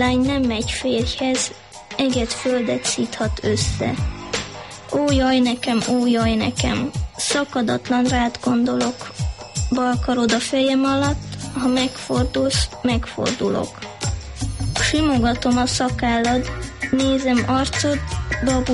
Lány nem megy férjhez, eget földet szíthat össze. Ó, jaj nekem, szakadatlan rád gondolok, bal karod a fejem alatt, ha megfordulsz, megfordulok. Simogatom a szakállad, nézem arcod, babu